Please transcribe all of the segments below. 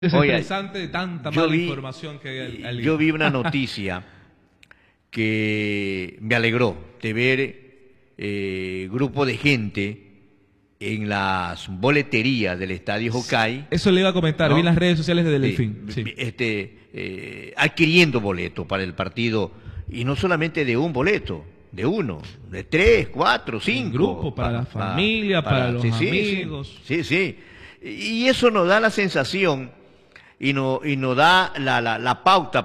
Es Oiga, estresante de tanta mala información que hay al día. Yo vi una noticia que me alegró de ver grupo de gente en las boleterías del Estadio Jocay. Eso le iba a comentar, ¿no? Vi en las redes sociales de Sí, Delfín. Sí. Adquiriendo boletos para el partido, y no solamente de un boleto, de uno, de 3, 4, 5. Un grupo para la familia, para los amigos. Sí. Y eso nos da la sensación y nos da la pauta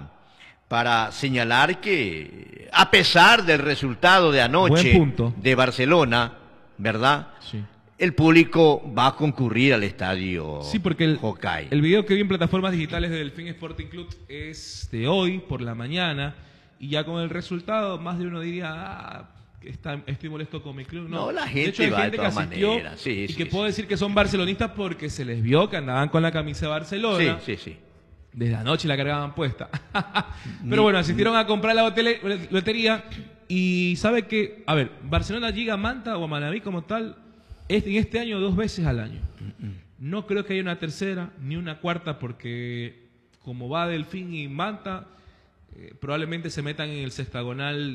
para señalar que, a pesar del resultado de anoche de Barcelona, ¿verdad? Sí. El público va a concurrir al estadio. Sí, porque Jocay. El video que vi en plataformas digitales de Delfín Sporting Club es de hoy por la mañana, y ya con el resultado más de uno diría, estoy molesto con mi club. No, la gente, de hecho, hay va gente de todas que asistió maneras. Sí, y que puedo decir que son barcelonistas porque se les vio que andaban con la camisa de Barcelona. Sí. Desde anoche la cargaban puesta. Pero bueno, asistieron a comprar la lotería y sabe que, a ver, Barcelona llega a Manta o a Manabí como tal en este año 2 veces al año. No creo que haya una tercera ni una cuarta, porque como va Delfín y Manta, probablemente se metan en el sextagonal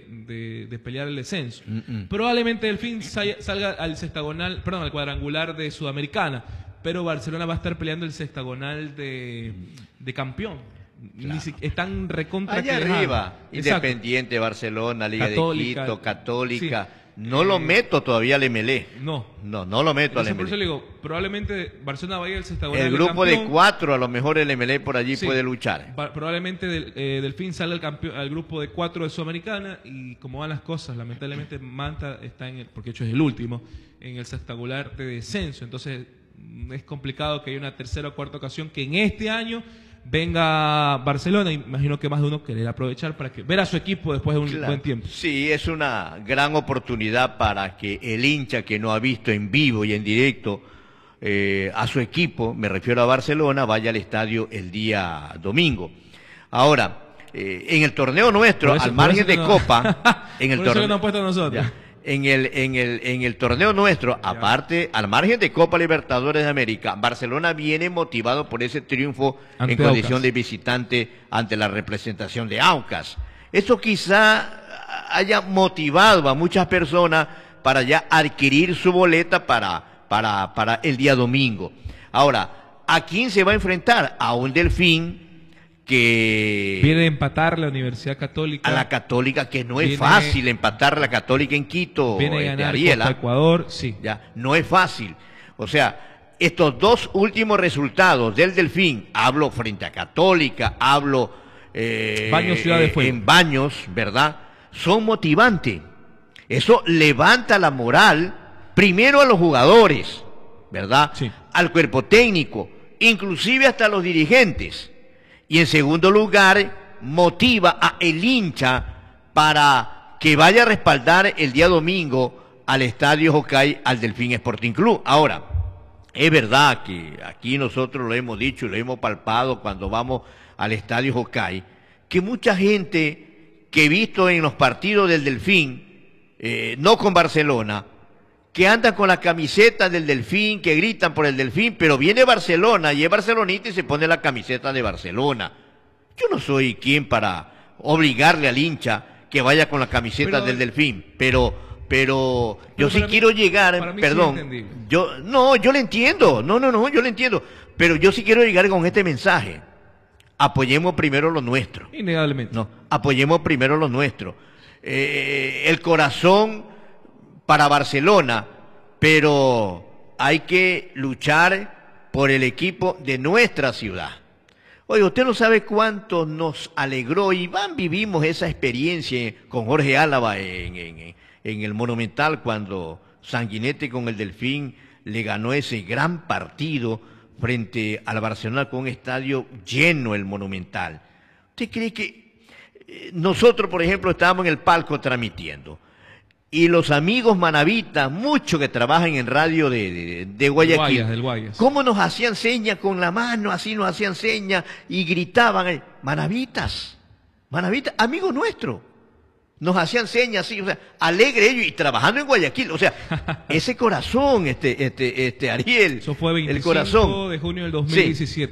de pelear el descenso. Probablemente Delfín salga al sextagonal, perdón, al cuadrangular de Sudamericana, pero Barcelona va a estar peleando el sextagonal de campeón. Claro. Están recontra allá arriba, Independiente, Barcelona, Liga Católica, de Quito, Católica. Sí. No lo meto todavía al MLE. No lo meto al MLE. Por eso le digo, probablemente Barcelona va a ir al sextagonal. El grupo de 4, a lo mejor el MLE por allí puede luchar. Probablemente Delfín salga al grupo de 4 de Sudamericana, y como van las cosas, lamentablemente Manta está porque de hecho es el último, en el sextagonal de descenso. Entonces es complicado que haya una tercera o cuarta ocasión que en este año venga Barcelona. Imagino que más de uno quererá aprovechar para ver a su equipo después de un buen tiempo. Sí, es una gran oportunidad para que el hincha que no ha visto en vivo y en directo a su equipo, me refiero a Barcelona, vaya al estadio el día domingo. Ahora, en el torneo nuestro, al margen de Copa, en el torneo que nos han puesto nosotros. En el torneo nuestro, aparte, al margen de Copa Libertadores de América, Barcelona viene motivado por ese triunfo en condición de visitante ante la representación de Aucas. Eso quizá haya motivado a muchas personas para ya adquirir su boleta para el día domingo. Ahora, ¿a quién se va a enfrentar? A un Delfín que viene a empatar la Universidad Católica. A la Católica, que no es fácil empatar a la Católica en Quito. Viene a ganar contra Ecuador, sí. Ya, no es fácil. O sea, estos 2 últimos resultados del Delfín, hablo frente a Católica, hablo Baños, Ciudad de Fuego. En Baños, ¿verdad? Son motivantes. Eso levanta la moral, primero a los jugadores, ¿verdad? Sí. Al cuerpo técnico, inclusive hasta a los dirigentes. Y en segundo lugar, motiva a el hincha para que vaya a respaldar el día domingo al Estadio Jocay, al Delfín Sporting Club. Ahora, es verdad que aquí nosotros lo hemos dicho y lo hemos palpado cuando vamos al Estadio Jocay, que mucha gente que he visto en los partidos del Delfín, no con Barcelona, que andan con la camiseta del Delfín, que gritan por el Delfín, pero viene Barcelona y es barcelonista y se pone la camiseta de Barcelona. Yo no soy quien para obligarle al hincha que vaya con la camiseta del Delfín, pero yo sí quiero llegar, perdón, yo le entiendo, yo le entiendo, pero yo sí quiero llegar con este mensaje. Apoyemos primero lo nuestro. Innegablemente. No, apoyemos primero lo nuestro. El corazón para Barcelona, pero hay que luchar por el equipo de nuestra ciudad. Oye, usted no sabe cuánto nos alegró, y vivimos esa experiencia con Jorge Álava en el Monumental, cuando Sanguinetti con el Delfín le ganó ese gran partido frente al Barcelona con un estadio lleno, el Monumental. ¿Usted cree que nosotros, por ejemplo, estábamos en el palco transmitiendo? Y los amigos manavitas, muchos que trabajan en radio de Guayaquil, del Guayas. ¿Cómo nos hacían señas con la mano? Así nos hacían señas y gritaban, manavitas, amigos nuestros. Nos hacían señas así, o sea, alegre ellos y trabajando en Guayaquil. O sea, ese corazón, Ariel. Eso fue el 25 corazón. de junio del Sí. 2017.